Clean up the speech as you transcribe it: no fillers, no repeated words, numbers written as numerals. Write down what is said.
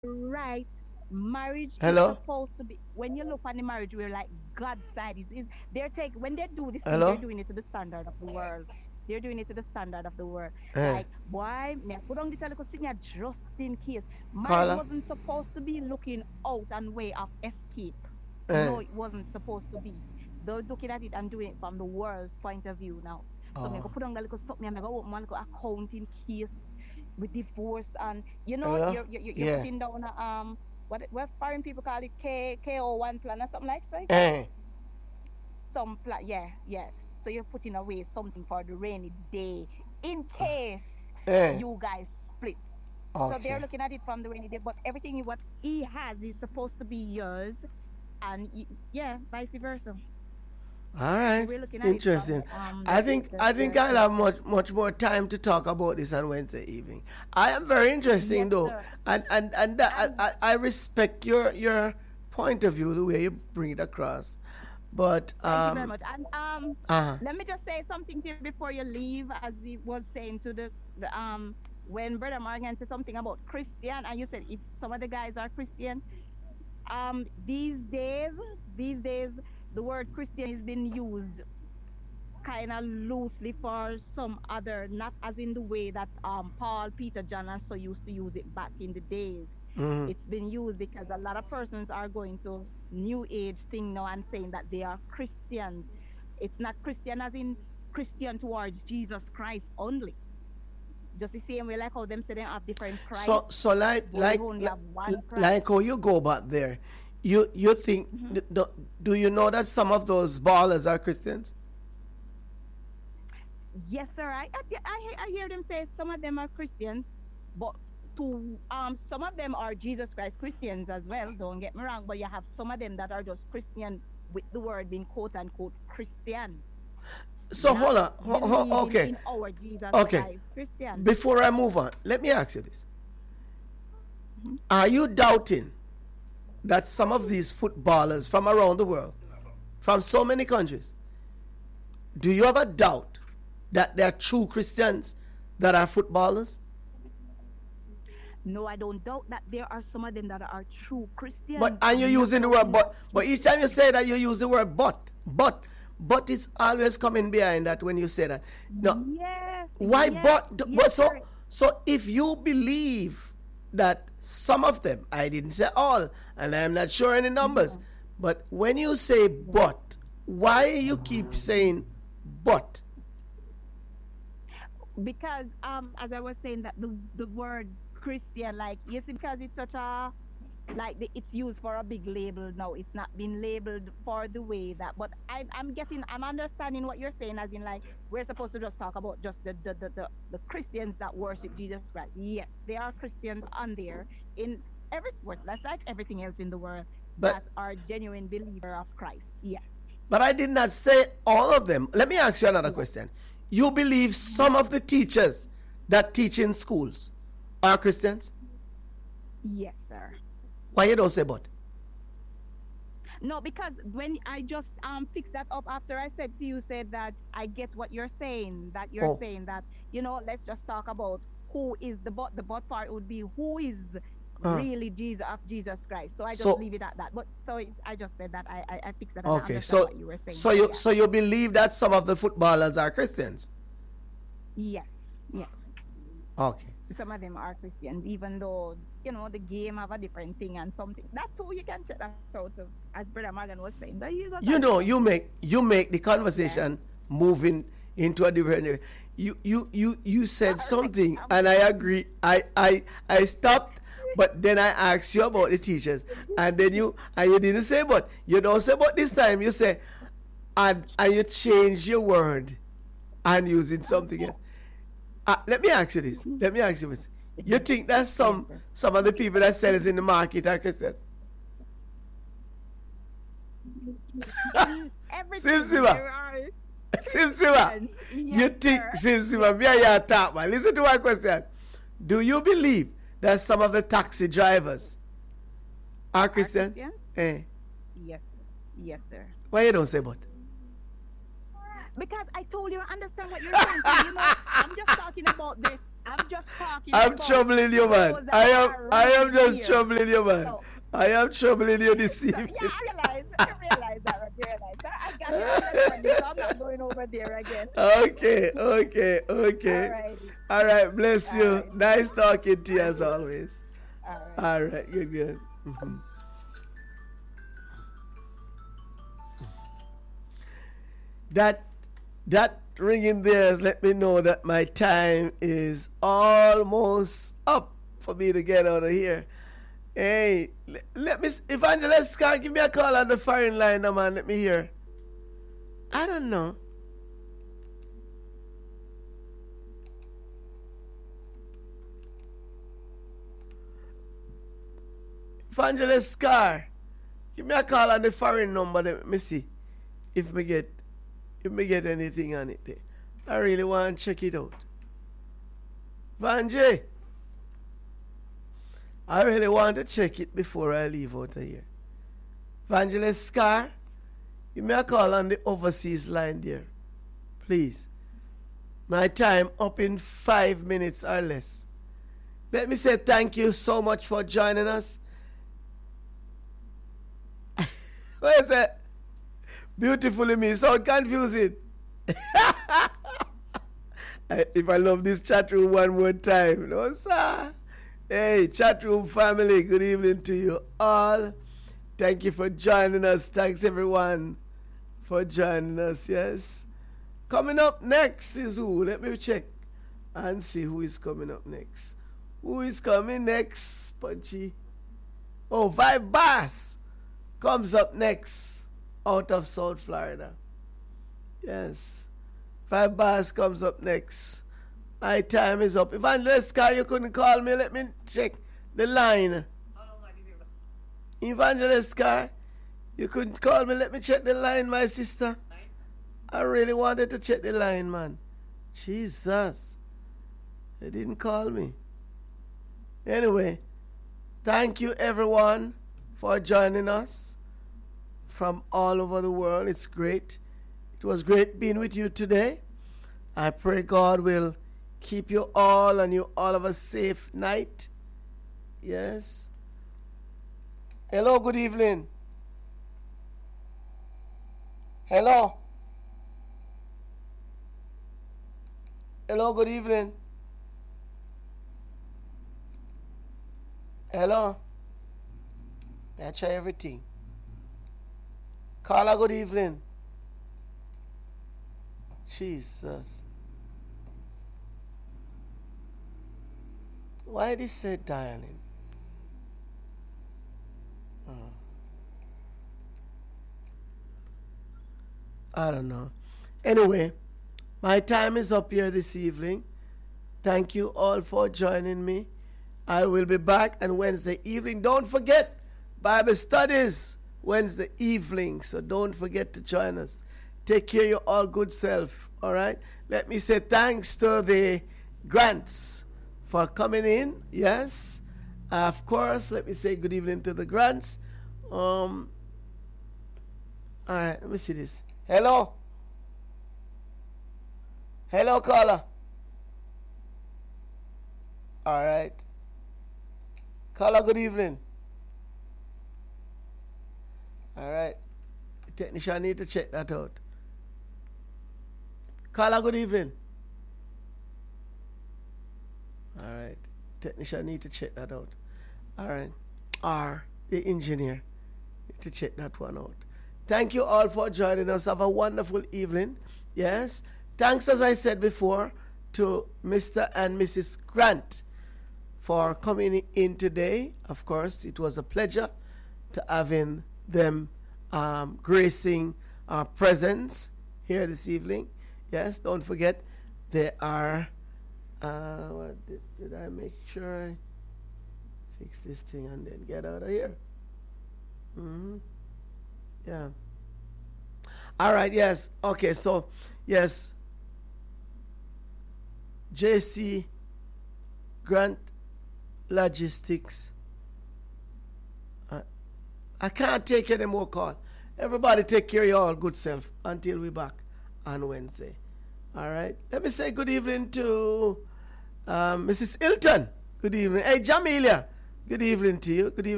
right. Marriage is Hello? supposed to be, when you look on the marriage, we're like God's side. Is they're take when they do this thing, they're Hello? doing it to the standard of the world. They're doing it to the standard of the world. Eh, Like, boy, me I put on this little thing here just in case. Marriage caller? wasn't supposed to be looking out and way of escape. Eh. No, it wasn't supposed to be. They're looking at it and doing it from the world's point of view now. So me Oh. go put on a little something, I go open one little accounting case with divorce, and Hello? you're Yeah. putting down a what foreign people call it, KO1 plan or something like that. Eh. Some plan, yeah, yeah. So you're putting away something for the rainy day in case Eh. you guys split. So they're Okay. looking at it from the rainy day, but everything what he has is supposed to be yours, and yeah, vice versa. All So right. we're looking at it from Interesting. I think I'll the have much more time to talk about this on Wednesday evening. I am very interesting yes, though, sir. and that, And I respect your point of view, the way you bring it across. But thank you very much. And uh let me just say something to you before you leave, as he was saying to the when Brother Morgan said something about Christian, and you said if some of the guys are Christian, these days, these days, the word Christian is being used kind of loosely for some other, not as in the way that Paul, Peter, John, and so used to use it back in the days. mhm. It's been used because a lot of persons are going to new age thing now and saying that they are Christians. It's not Christian as in Christian towards Jesus Christ only. Just the same way like how them say they have different Christ, So but we only have one Christ. like how you go back there, you think, Hmm. do you know that some of those ballers are Christians? Yes, sir. I hear them say some of them are Christians, but to some of them are Jesus Christ Christians as well. Don't get me wrong, but you have some of them that are just Christian with the word being quote unquote Christian, So not hold on. believing Okay. in our Jesus Okay. Christ Christian. Before I move on, let me ask you this. Mhm. Are you doubting that some of these footballers from around the world, from so many countries, do you have a doubt that they're true Christians that are footballers? No, I don't doubt that there are some of them that are true But Christians. and you're I'm not using the word doubting that. but each time you say that you use the word but it's always coming behind that when you say that. No, Yes, why yes, yes, but sir. so if you believe that some of them, I didn't say all, and I'm not sure any numbers, Yeah, but when you say yeah. but, why you keep saying but? Because as I was saying that the word Christian, like, you see, because it's such a, like, it's used for a big label now. It's not been labeled for the way that, but I'm understanding what you're saying, as in like we're supposed to just talk about just the Christians that worship Jesus Christ. Yes, there are Christians on there in every sport. That's like everything else in the world But that are genuine believer of Christ. Yes, I did not say all of them. Let me ask you another yes. question. You believe Mhm. some of the teachers that teach in schools are Christians? Yes, sir. Why you don't say but? No, because when I just fixed that up after I said to you, said that I get what you're saying, that you're Oh, saying that, let's just talk about who is the but part would be who is uh, really Jesus of Jesus Christ. So I just so leave it at that. But so I just said that I fixed that and I okay, understand what you were saying. Yeah. so you believe that some of the footballers are Christians? Yes. Yes. Okay. Some of them are Christians, even though the game have a different thing and something. That's who you can check that out of, as Brother Morgan was saying. That is what You I know, know. you make the Yeah. conversation moving into a different area. You All said right. something and I agree. I stopped, but then I asked you about the teachers, and then you didn't say but. You don't say but this time. You say and you change your word and using something else. Let me ask you this. Let me ask you this. You think that Yes, sir. some of the people that sell us in the market are Christian? In Sim everything Sima. there are Sim Sima. Christians. You Yes, think sir. Sim Sima, me and you talk, man. Listen to my question. Do you believe that some of the taxi drivers are Are Christians? Christians? Eh. Yes, sir. Yes, sir. Why you don't say but? Because I told you I understand what you're saying. So I'm just talking about this. I'm just talking I'm about troubling you, man. those that are I am around just here. troubling you, man. So, I am troubling you this so yeah, evening. I realize that, I realize that. I got your understanding, so I'm not going over there again. Okay, okay, All okay. righty. All right, bless All you. right. Nice talking to you And as you. always. All right. All right, good, good. Mhm. That that ringing there has let me know that my time is almost up for me to get out of here. Hey, let me, Evangelist Scott, give me a call on the foreign line, now, man. Let me hear. I don't know. Evangelist Scar, give me a call on the foreign number. Let me see if me get anything on it there. I really want to check it out. Vanjay, I really want to check it before I leave out of here. Evangelist Scar, give me a call on the overseas line there. Please. My time up in 5 minutes or less. Let me say thank you so much for joining us. What is that? Beautifully me. Sound confusing. If I love this chat room one more time. No, sir. Hey, chat room family, good evening to you all. Thank you for joining us. Thanks, everyone, for joining us. Yes. Coming up next is who? Let me check and see who is coming up next. Who is coming next, Punchy? Oh, Vibe Bass comes up next out of South Florida. Yes. Vibe Bass comes up next. My time is up. Evangelist Car, you couldn't call me. Let me check the line. Evangelist Car, you couldn't call me. Let me check the line, my sister. I really wanted to check the line, man. Jesus. They didn't call me. Anyway, thank you, everyone, for joining us from all over the world. It's great. It was great being with you today. I pray God will keep you all and you all have a safe night. Yes. Hello, good evening. Hello. Hello, good evening. Hello. I try everything. Carla, good evening. Jesus. Why did he say dialing? I don't know. Anyway, my time is up here this evening. Thank you all for joining me. I will be back on Wednesday evening. Don't forget, Bible studies Wednesday evening. So don't forget to join us. Take care of your all good self. All right. Let me say thanks to the Grants for coming in. Yes. Of course, let me say good evening to the Grants. All right. Let me see this. Hello. Hello, caller. All right. Caller, good evening. All right. The technician need to check that out. Caller, good evening. All right. Technician need to check that out. All right. R, the engineer, need to check that one out. Thank you all for joining us. Have a wonderful evening. Yes. Thanks, as I said before, to Mr. and Mrs. Grant for coming in today. Of course, it was a pleasure to having them gracing our presence here this evening. Yes, don't forget, they are, what did I make sure I fix this thing and then get out of here? Yeah. All right, yes. Okay, so, yes. JC Grant Logistics. I can't take any more call. Everybody take care of your all good self until we're back on Wednesday. All right. Let me say good evening to Mrs. Hilton, good evening. Hey, Jamelia, good evening to you. Good evening.